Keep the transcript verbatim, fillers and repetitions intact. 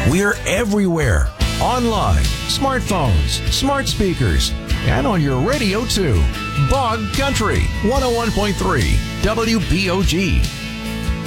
We're everywhere. Online, smartphones, smart speakers, and on your radio too. Bog Country, one oh one point three W B O G.